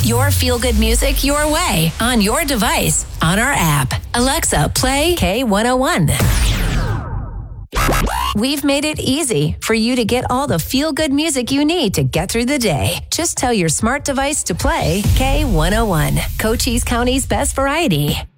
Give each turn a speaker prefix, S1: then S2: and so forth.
S1: Your feel-good music your way, on your device, on our app. Alexa, play K101. We've made it easy for you to get all the feel-good music you need to get through the day. Just tell your smart device to play K101, Cochise County's best variety.